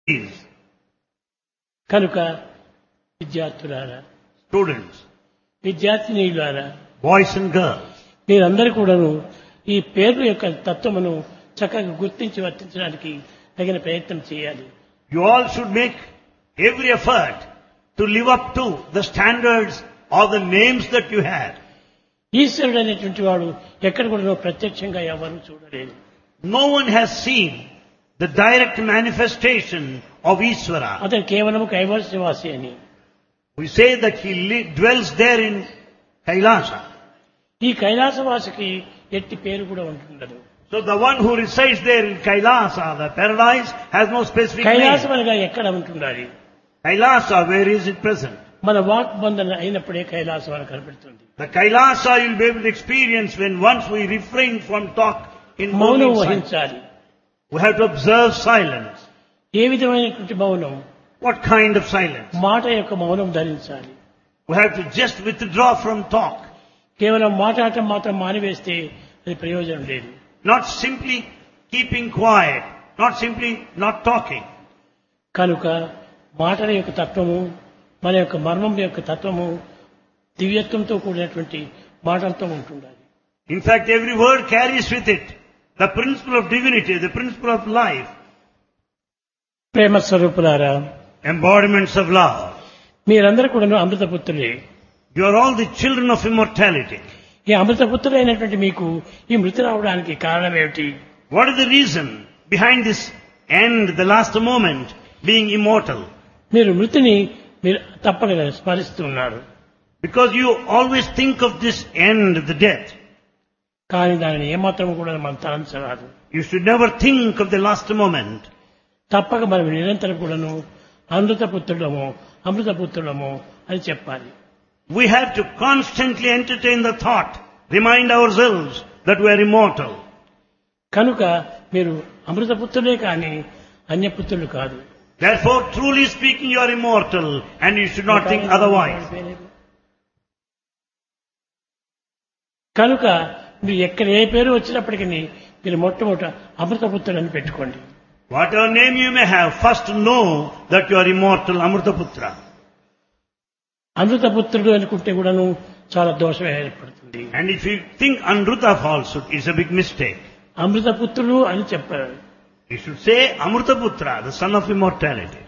is. కనుక విద్యార్థులారా, Students, విద్యార్థినీయులారా, boys and girls, మీరందరూ కూడాను ఈ పేర్ల యొక్క తత్వమును చక్కగా గుర్తించి వర్తించడానికి తగిన ప్రయత్నం చేయాలి. you all should make every effort to live up to the standards of the names that you have. ఈశ్వరుడు అనేటువంటి వాడు ఎక్కడ కూడా ప్రత్యక్షంగా ఎవరు చూడలేదు. No one has seen the direct manifestation of Ishvara. అతను కేవలం కైవల్యవాసి అని. We say that he dwells there in Kailasa. ఈ కైలాసవాసికి ఎట్టి పేరు కూడా ఉంటుండదు. So the one who resides there in Kailasa, the paradise, has no specific Kailasam name. అనగా ఎక్కడ ఉంటుండాలి? Kailasa, where is it present? మన వాక్ బంధన అయినప్పుడే కైలాసం అని కనపడుతుంది. The Kailasa you'll be able to experience when once we refrain from talk in మౌనం mouning silence. వహించాలి. We have to observe silence. ఏ విధమైనటువంటి మౌనం? What kind of silence? మాట యొక్క మౌనం ధరించాలి. We have to just withdraw from talk. కేవలం మాట్లాడటం మాత్రం మానివేస్తే అది ప్రయోజనం లేదు. Not simply keeping quiet, not simply not talking. కనుక మాటల యొక్క తత్వము, మన యొక్క మర్మం యొక్క తత్వము దివ్యత్వంతో కూడినటువంటి మాటలతో ఉంటుండాలి. In fact, every word carries with it the principle of divinity, the principle of life, ప్రేమ స్వరూపులారా, embodiments of love. మీరందరూ కూడా అమృతపుత్రులే. You are all the children of immortality. ఈ అమృతపుత్రులైనటువంటి మీకు ఈ మృతి రావడానికి కారణం ఏమిటి? What is the reason behind this end, the last moment, being immortal? మీరు మృతిని మీరు తప్పక స్మరిస్తున్నారు. Because you always think of this end, the death. కానీ దానిని ఏమాత్రం కూడా మనం తలంచరాదు. You should never think of the last moment. తప్పక మనం నిరంతరం కూడాను అమృతపుత్రులము అని చెప్పాలి. We have to constantly entertain the thought, remind ourselves that we are immortal. కనుక మీరు అమృతపుత్రులే కానీ అన్యపుత్రులు కాదు. Therefore, truly speaking, you are immortal and you should not think otherwise. కనుక మీరు ఎక్కడ ఏ పేరు వచ్చినప్పటికీ మీరు మొట్టమొదట అమృతపుత్రులని పెట్టుకోండి. Whatever name you may have, first know that you are immortal, Amrutaputra. అమృతపుత్రుడు అనుకుంటే కూడాను చాలా దోషం ఏర్పడుతుంది. And if you think Anruta falsehood, it's a big mistake. అమృతపుత్రుడు అని చెప్పారు. You should say Amrutaputra, the son of immortality.